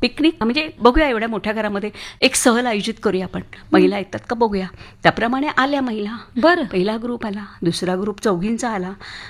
Picnic म्हणजे बघूया एवढ्या मोठ्या घरामध्ये एक सहल आयोजित करूया आपण, महिला येतात का बघूया. त्याप्रमाणे आल्या महिला. बरं. पहिला ग्रुप आला, दुसरा ग्रुप चौघींचा आला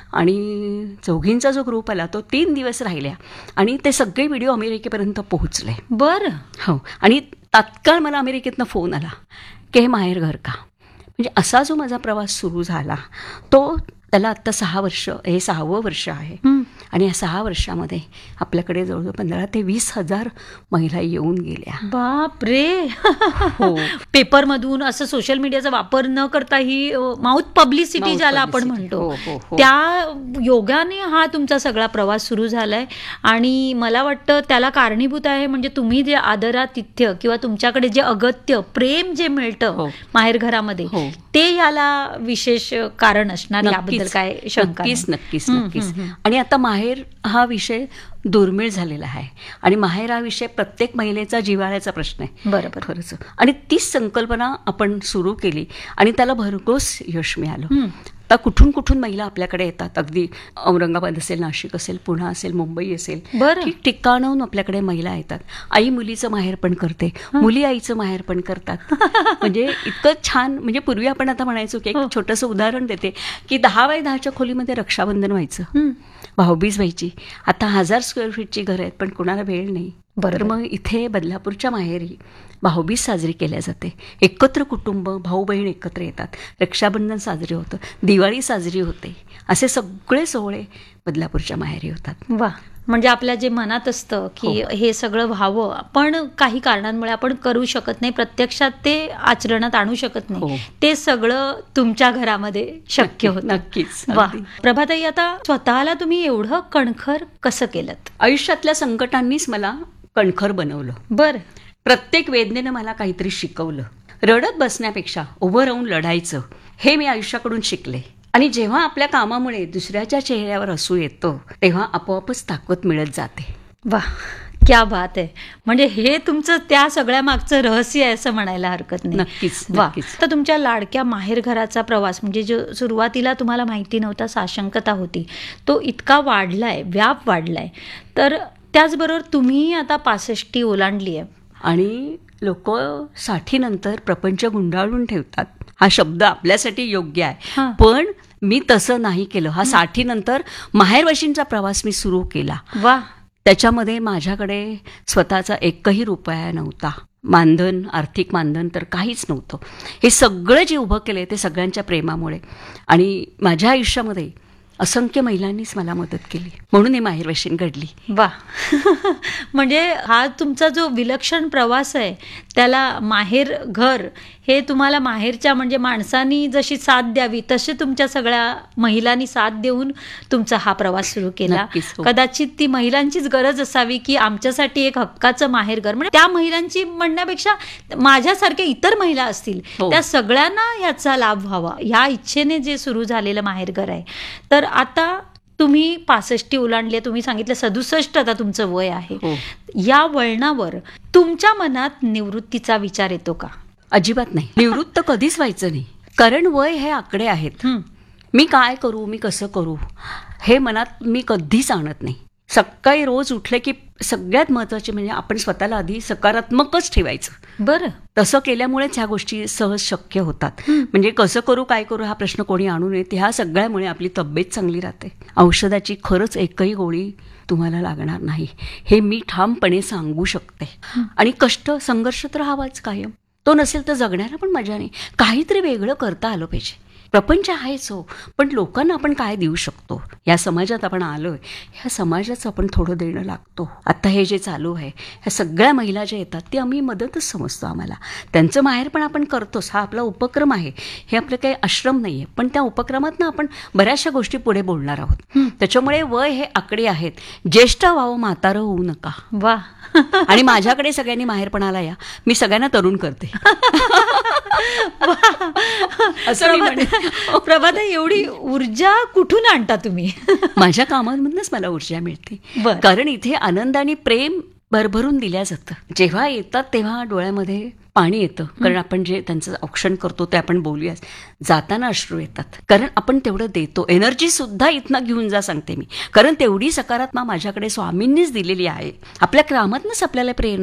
आणि चौघींचा जो ग्रुप आला तो 3 दिवस राहिल्या आणि ते सगळे व्हिडिओ अमेरिकेपर्यंत पोहोचले. बरं. हो. आणि तात्काळ मला अमेरिकेतनं फोन आला की हे माहेर घर का. म्हणजे असा जो माझा प्रवास सुरू झाला तो त्याला आत्ता 6 वर्ष, हे 6वं वर्ष आहे. आणि या 6 वर्षामध्ये आपल्याकडे जवळजवळ 15,000 ते 20,000 महिला येऊन गेल्या. बाप रे. हो. पेपरमधून असं सोशल मीडियाचा वापर न करता ही माउथ पब्लिसिटी ज्याला आपण म्हणतो, हो, हो, हो. त्या योगाने हा तुमचा सगळा प्रवास सुरू झालाय. आणि मला वाटतं त्याला कारणीभूत आहे म्हणजे तुम्ही जे आदरातिथ्य किंवा तुमच्याकडे जे अगत्य प्रेम जे मिळतं हो. माहेर घरामध्ये, हो. ते याला विशेष कारण असणार, याबद्दल काय शंका नाही. नक्कीच. आणि आता माहेर हा विषय दुर्मिळ झालेला आहे आणि माहेर हा विषय प्रत्येक महिलेचा जिव्हाळ्याचा प्रश्न आहे. बरोबर. खरंच. आणि तीच संकल्पना आपण सुरू केली आणि त्याला भरघोस यश मिळालं. आता कुठून कुठून महिला आपल्याकडे येतात. अगदी औरंगाबाद असेल, नाशिक असेल, पुणे असेल, मुंबई असेल, ठिकठिकाणाहून आपल्याकडे महिला येतात. आई मुलीचं माहेर पण करते, मुली आईचं माहेर पण करतात. म्हणजे इतकं छान. म्हणजे पूर्वी आपण आता म्हणायचो की एक छोटंसं उदाहरण देते की 10x10च्या खोलीमध्ये रक्षाबंधन व्हायचं, भाऊबीज व्हायची. आता 1000 स्क्वेअर फीटची घरं आहेत पण कुणाला वेळ नाही. तर मग इथे बदलापूरच्या माहेरी भाऊबीज साजरी केल्या जाते. एकत्र कुटुंब, भाऊ बहीण एकत्र येतात, रक्षाबंधन साजरे होतं, दिवाळी साजरी होते. असे सगळे सोहळे बदलापूरच्या माहेरी होतात. वा. म्हणजे आपल्या जे मनात असतं की हे सगळं व्हावं, पण काही कारणांमुळे आपण करू शकत नाही, प्रत्यक्षात ते आचरणात आणू शकत नाही, ते सगळं तुमच्या घरामध्ये शक्य होतं. नक्कीच. वा. प्रभाताई, आता स्वतःला तुम्ही एवढं कणखर कसं केलं? आयुष्यातल्या संकटांनीच मला कणखर बनवलं. बरं. प्रत्येक वेदनेनं मला काहीतरी शिकवलं. रडत बसण्यापेक्षा उभं राहून लढायचं हे मी आयुष्याकडून शिकले. आणि जेव्हा आपल्या कामामुळे दुसऱ्याच्या चेहऱ्यावर हसू येतं तेव्हा आपोआपच ताकद मिळत जाते. वा, क्या बात आहे. म्हणजे हे तुमचं त्या सगळ्या मागचं रहस्य आहे असं म्हणायला हरकत नाही. नक्कीच. वा. तर तुमच्या लाडक्या माहेर घराचा प्रवास म्हणजे जो सुरुवातीला तुम्हाला माहिती नव्हता, साशंकता होती, तो इतका वाढलाय, व्याप वाढलाय. तर त्याचबरोबर तुम्ही आता 65 ओलांडली आहे आणि लोक 60 नंतर प्रपंच गुंडाळून ठेवतात. हा शब्द आपल्यासाठी योग्य आहे, पण मी तसं नाही केलं. हा 60 नंतर माहेरवाशींचा प्रवास मी सुरू केला. वा. त्याच्यामध्ये माझ्याकडे स्वतःचा एकही रुपया नव्हता. मानधन, आर्थिक मानधन तर काहीच नव्हतं. हे सगळं जे उभं केलंय ते सगळ्यांच्या प्रेमामुळे. आणि माझ्या आयुष्यामध्ये असंख्य महिलांनीच मला मदत केली, म्हणून हे माहेरवाशीण घडली. वा. म्हणजे हा तुमचा जो विलक्षण प्रवास आहे त्याला माहेर घर हे तुम्हाला माहेरच्या म्हणजे माणसांनी जशी साथ द्यावी तसे तुमच्या सगळ्या महिलांनी साथ देऊन तुमचा हा प्रवास सुरू केला. कदाचित ती महिलांचीच गरज असावी की आमच्यासाठी एक हक्काचं माहेर घर. म्हणजे त्या महिलांची म्हणण्यापेक्षा माझ्यासारख्या इतर महिला असतील त्या सगळ्यांना याचा लाभ व्हावा ह्या इच्छेने जे सुरू झालेलं माहेर घर आहे. तर आता तुम्ही 65 ओलांडले, तुम्ही सांगितलं 67 आता तुमचं वय आहे. या वळणावर तुमच्या मनात निवृत्तीचा विचार येतो का? अजिबात नाही. निवृत्त कधीच व्हायचं नाही, कारण वय हे आकडे आहेत. मी काय करू, मी कसं करू हे मनात मी कधीच आणत नाही. सकाळी रोज उठले की सगळ्यात महत्वाचे म्हणजे आपण स्वतःला आधी सकारात्मकच ठेवायचं. बरं. तसं केल्यामुळेच ह्या गोष्टी सहज शक्य होतात. म्हणजे कसं करू, काय करू हा प्रश्न कोणी आणू नये. ह्या सगळ्यामुळे आपली तब्येत चांगली राहते. औषधाची खरंच एकही गोळी तुम्हाला लागणार नाही हे मी ठामपणे सांगू शकते. आणि कष्ट, संघर्ष तर हवाच कायम. तो नसेल तर जगण्याला पण मजा नाही. काहीतरी वेगळं करता आलं पाहिजे. प्रपंच आहेच हो, पण लोकांना आपण काय देऊ शकतो. या समाजात आपण आलोय, ह्या समाजाचं आपण थोडं देणं लागतो. आता हे जे चालू आहे, ह्या सगळ्या महिला ज्या येतात ते आम्ही मदतच समजतो. आम्हाला त्यांचं माहेर पण आपण करतोच. हा आपला उपक्रम आहे, हे आपलं काही आश्रम नाही आहे, पण त्या उपक्रमातनं आपण बऱ्याचशा गोष्टी पुढे बोलणार आहोत. त्याच्यामुळे वय हे आकडे आहेत. ज्येष्ठ व्हावं, म्हातारं होऊ नका. वा. आणि माझ्याकडे सगळ्यांनी माहेरपणाला या, मी सगळ्यांना तरुण करते. असं प्रभात, एवढी ऊर्जा कुठून आणता तुम्ही? माझ्या कामांमधूनच मला ऊर्जा मिळते. कारण इथे आनंद आणि प्रेम भरभरून दिल्या जातं. जेव्हा येतात तेव्हा डोळ्यामध्ये पाणी येतं, कारण आपण जे त्यांचं औक्षण करतो ते आपण बोलूया. जाताना अश्रू येतात, कारण आपण तेवढं देतो. एनर्जी सुद्धा इथनं घेऊन जा सांगते मी, कारण तेवढी सकारात्मक माझ्याकडे स्वामींनीच दिलेली आहे. आपल्या कामातनंच आपल्याला प्रेरणा